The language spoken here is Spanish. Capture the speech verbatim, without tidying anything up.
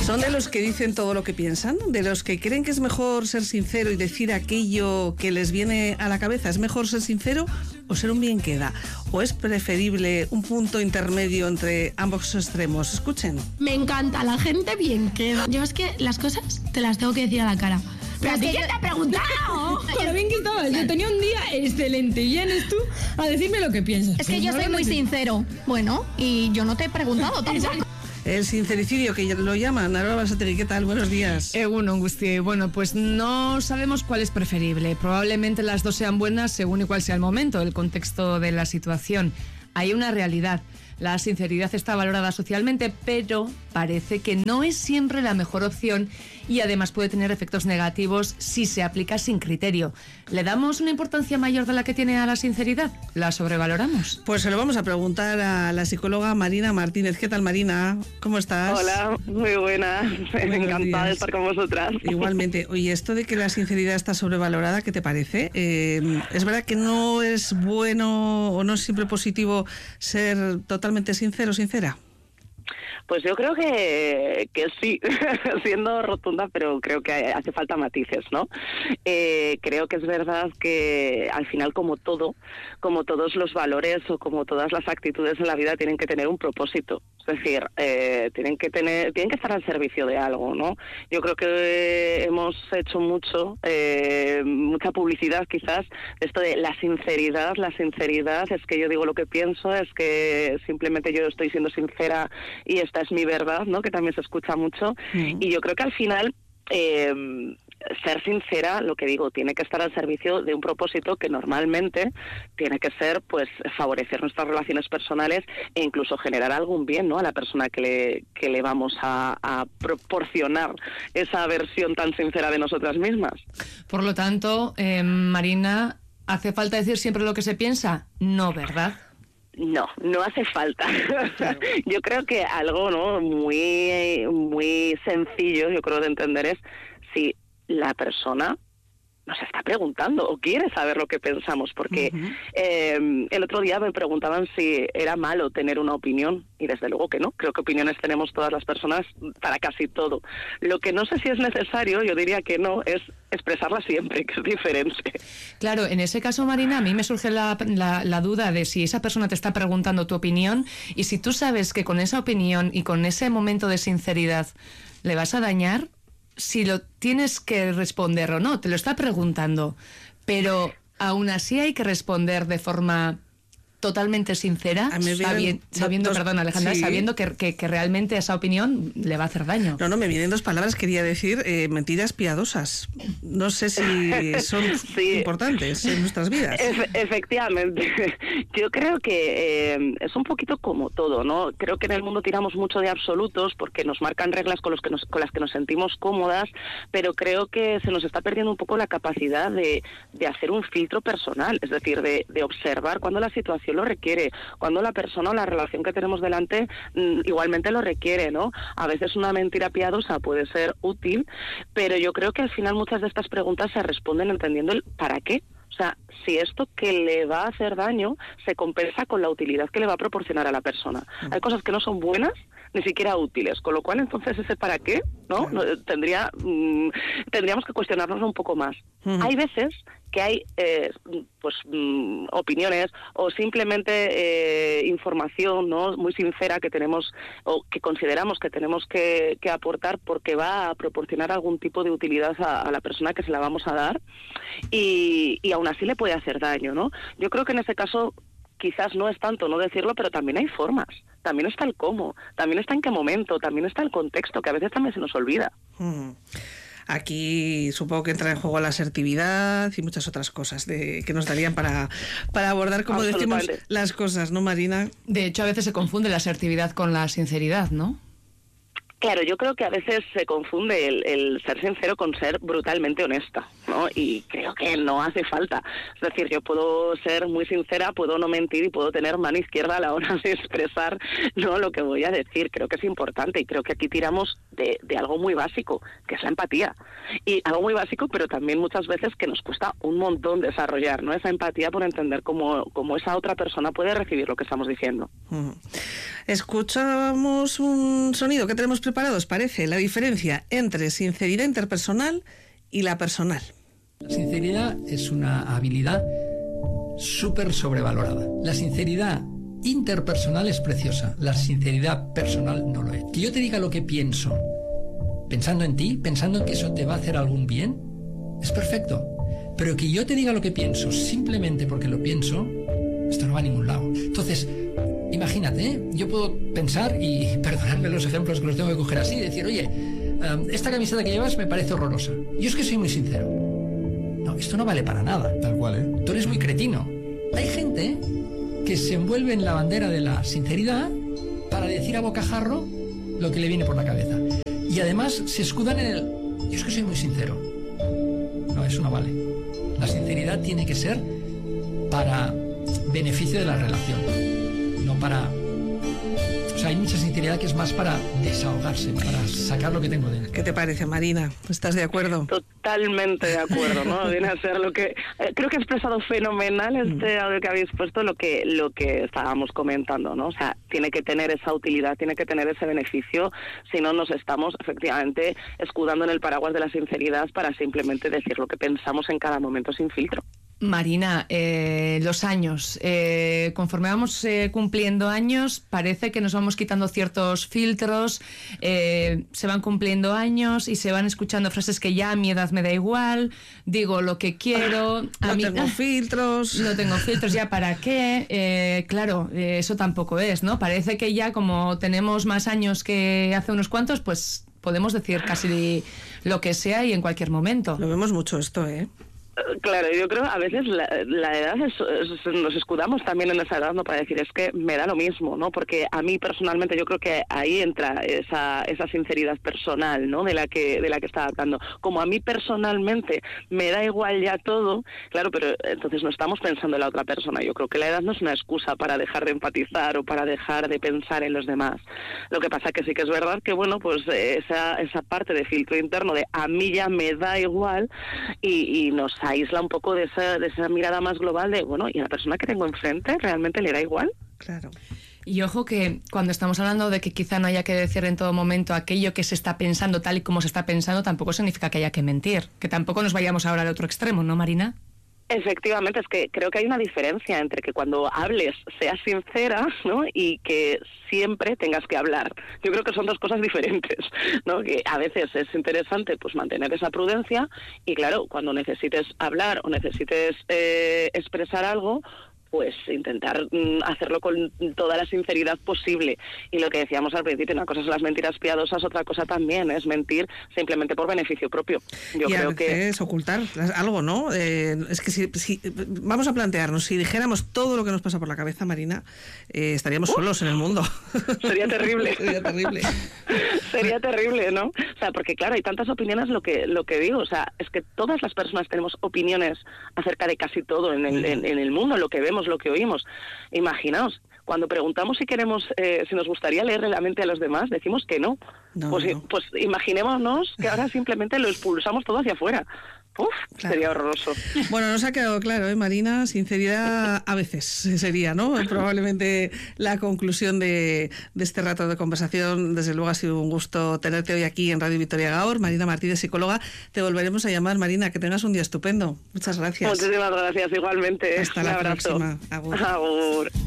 ¿Son de los que dicen todo lo que piensan? ¿De los que creen que es mejor ser sincero y decir aquello que les viene a la cabeza? ¿Es mejor ser sincero o ser un bien queda? ¿O es preferible un punto intermedio entre ambos extremos? Escuchen. Me encanta, la gente bien queda. Yo es que las cosas te las tengo que decir a la cara. ¿Pero a ti quién te ha preguntado? Con lo bien que estabas, yo tenía un día excelente y vienes tú a decirme lo que piensas. Es que yo soy muy sincero. Bueno, y yo no te he preguntado tampoco. El sincericidio, que lo llaman. Aroa Basategui, ¿qué tal? Buenos días. Egunon, Guzti. Bueno, pues no sabemos cuál es preferible. Probablemente las dos sean buenas según y cuál sea el momento, el contexto de la situación. Hay una realidad. La sinceridad está valorada socialmente, pero parece que no es siempre la mejor opción y además puede tener efectos negativos si se aplica sin criterio. ¿Le damos una importancia mayor de la que tiene a la sinceridad? ¿La sobrevaloramos? Pues se lo vamos a preguntar a la psicóloga Marina Martínez. ¿Qué tal, Marina? ¿Cómo estás? Hola, muy buena. Encantada días. de estar con vosotras. Igualmente. Oye, esto de que la sinceridad está sobrevalorada, ¿qué te parece? Eh, ¿Es verdad que no es bueno o no es siempre positivo ser totalmente sincero, sincera? Pues yo creo que, que sí, siendo rotunda, pero creo que hace falta matices, ¿no? Eh, creo que es verdad que al final, como todo, como todos los valores o como todas las actitudes en la vida tienen que tener un propósito. Es decir, eh, tienen que tener, tienen que estar al servicio de algo, ¿no? Yo creo que hemos hecho mucho, eh, mucha publicidad quizás, esto de la sinceridad, la sinceridad es que yo digo lo que pienso, es que simplemente yo estoy siendo sincera y esta es mi verdad, ¿no? Que también se escucha mucho. Mm. Y yo creo que al final eh, ser sincera, lo que digo, tiene que estar al servicio de un propósito que normalmente tiene que ser, pues, favorecer nuestras relaciones personales e incluso generar algún bien, ¿no? A la persona que le, que le vamos a, a proporcionar esa versión tan sincera de nosotras mismas. Por lo tanto, eh, Marina, ¿hace falta decir siempre lo que se piensa? No, ¿verdad? No, no hace falta. Claro. Yo creo que algo, ¿no?, muy, muy sencillo, yo creo, de entender es si la persona nos está preguntando o quiere saber lo que pensamos, porque uh-huh. eh, el otro día me preguntaban si era malo tener una opinión, y desde luego que no. Creo que opiniones tenemos todas las personas para casi todo. Lo que no sé si es necesario, yo diría que no, es expresarla siempre, que es diferente. Claro, en ese caso, Marina, a mí me surge la, la, la duda de si esa persona te está preguntando tu opinión y si tú sabes que con esa opinión y con ese momento de sinceridad le vas a dañar, si lo tienes que responder o no, te lo está preguntando, pero aún así hay que responder de forma totalmente sincera, sabi- sabiendo, dos, perdón, Alejandra, sí. sabiendo que, que, que realmente esa opinión le va a hacer daño. No, no, me vienen dos palabras, quería decir eh, mentiras piadosas. No sé si son sí. importantes en nuestras vidas. Efe- efectivamente. Yo creo que eh, es un poquito como todo, ¿no? Creo que en el mundo tiramos mucho de absolutos porque nos marcan reglas con, los que nos, con las que nos sentimos cómodas, pero creo que se nos está perdiendo un poco la capacidad de, de hacer un filtro personal, es decir, de, de observar cuando la situación lo requiere, cuando la persona o la relación que tenemos delante mm, igualmente lo requiere, ¿no? A veces una mentira piadosa puede ser útil, pero yo creo que al final muchas de estas preguntas se responden entendiendo el para qué. O sea, si esto que le va a hacer daño se compensa con la utilidad que le va a proporcionar a la persona. Hay cosas que no son buenas, ni siquiera útiles, con lo cual entonces ese para qué, ¿no? Claro. Tendría, mmm, tendríamos que cuestionarnos un poco más. Uh-huh. Hay veces que hay eh, pues mmm, opiniones o simplemente eh, información, ¿no?, muy sincera que tenemos o que consideramos que tenemos que, que aportar porque va a proporcionar algún tipo de utilidad a, a la persona que se la vamos a dar y, y aún así le puede hacer daño, ¿no? Yo creo que en ese caso quizás no es tanto no decirlo, pero también hay formas. También está el cómo, también está en qué momento, también está el contexto, que a veces también se nos olvida. Hmm. Aquí supongo que entra en juego la asertividad y muchas otras cosas de, que nos darían para, para abordar, como decimos, las cosas, ¿no, Marina? De hecho, a veces se confunde la asertividad con la sinceridad, ¿no? Claro, yo creo que a veces se confunde el, el ser sincero con ser brutalmente honesta, ¿no? Y creo que no hace falta. Es decir, yo puedo ser muy sincera, puedo no mentir y puedo tener mano izquierda a la hora de expresar, ¿no?, lo que voy a decir. Creo que es importante y creo que aquí tiramos de, de algo muy básico, que es la empatía. Y algo muy básico, pero también muchas veces que nos cuesta un montón desarrollar, ¿no?, esa empatía por entender cómo, cómo esa otra persona puede recibir lo que estamos diciendo. Mm. Escuchamos un sonido que tenemos preparado preparados, parece, la diferencia entre sinceridad interpersonal y la personal. La sinceridad es una habilidad súper sobrevalorada. La sinceridad interpersonal es preciosa, la sinceridad personal no lo es. Que yo te diga lo que pienso, pensando en ti, pensando en que eso te va a hacer algún bien, es perfecto. Pero que yo te diga lo que pienso simplemente porque lo pienso, esto no va a ningún lado. Entonces, imagínate, ¿eh? Yo puedo pensar, y perdonadme los ejemplos que los tengo que coger así, y decir, oye, um, esta camiseta que llevas me parece horrorosa. Yo es que soy muy sincero. No, esto no vale para nada. Tal cual, ¿eh? Tú eres muy cretino. Hay gente que se envuelve en la bandera de la sinceridad para decir a bocajarro lo que le viene por la cabeza. Y además se escudan en el... Yo es que soy muy sincero. No, eso no vale. La sinceridad tiene que ser para beneficio de la relación, no para... O sea, hay mucha sinceridad que es más para desahogarse, para sacar lo que tengo dentro. ¿Qué te parece, Marina? ¿Estás de acuerdo? Totalmente de acuerdo, ¿no? Viene a ser lo que... Eh, creo que ha expresado fenomenal este audio que habéis puesto, lo que, lo que estábamos comentando, ¿no? O sea, tiene que tener esa utilidad, tiene que tener ese beneficio, si no nos estamos efectivamente escudando en el paraguas de la sinceridad para simplemente decir lo que pensamos en cada momento sin filtro. Marina, eh, los años, eh, conforme vamos eh, cumpliendo años, parece que nos vamos quitando ciertos filtros, eh, se van cumpliendo años y se van escuchando frases que ya a mi edad me da igual, digo lo que quiero, a no mí, tengo filtros. No tengo filtros, ya para qué, eh, claro, eh, eso tampoco es, ¿no? Parece que ya como tenemos más años que hace unos cuantos, pues podemos decir casi lo que sea y en cualquier momento. Lo vemos mucho esto, ¿eh? Claro, yo creo a veces la, la edad es, es, nos escudamos también en esa edad, ¿no? Para decir, es que me da lo mismo, ¿no? Porque a mí personalmente yo creo que ahí entra esa esa sinceridad personal, ¿no? De la que de la que estaba hablando. Como a mí personalmente me da igual ya todo, claro, pero entonces no estamos pensando en la otra persona. Yo creo que la edad no es una excusa para dejar de empatizar o para dejar de pensar en los demás. Lo que pasa que sí que es verdad que, bueno, pues esa esa parte de filtro interno de a mí ya me da igual y, y nos aísla un poco de esa, de esa mirada más global de, bueno, ¿y a la persona que tengo enfrente realmente le da igual? Claro. Y ojo que cuando estamos hablando de que quizá no haya que decir en todo momento aquello que se está pensando tal y como se está pensando, tampoco significa que haya que mentir. Que tampoco nos vayamos ahora al otro extremo, ¿no, Marina? Efectivamente, es que creo que hay una diferencia entre que cuando hables seas sincera, ¿no? Y que siempre tengas que hablar. Yo creo que son dos cosas diferentes, ¿no? Que a veces es interesante pues mantener esa prudencia y claro, cuando necesites hablar o necesites eh, expresar algo, pues intentar mm, hacerlo con toda la sinceridad posible. Y lo que decíamos al principio, una cosa son las mentiras piadosas, otra cosa también es mentir simplemente por beneficio propio. Yo y creo a veces que es ocultar algo, ¿no? Eh, es que si, si vamos a plantearnos, si dijéramos todo lo que nos pasa por la cabeza, Marina, eh, estaríamos uh, solos en el mundo. Sería terrible. Sería terrible. Sería terrible, ¿no? O sea, porque claro, hay tantas opiniones, lo que lo que digo, o sea, es que todas las personas tenemos opiniones acerca de casi todo en el, en, en el mundo, lo que vemos, lo que oímos. Imaginaos, cuando preguntamos si queremos, eh, si nos gustaría leerle la mente a los demás, decimos que no. No, pues, no. pues imaginémonos que ahora simplemente lo expulsamos todo hacia afuera. Uf, claro. Sería horroroso. Bueno, nos ha quedado claro, ¿eh, Marina? Sinceridad a veces sería, ¿no? Probablemente la conclusión de, de este rato de conversación. Desde luego ha sido un gusto tenerte hoy aquí en Radio Victoria Gaur. Marina Martínez, psicóloga. Te volveremos a llamar, Marina. Que tengas un día estupendo. Muchas gracias. Muchísimas gracias, igualmente. Hasta un la abrazo. próxima. Agur. Agur.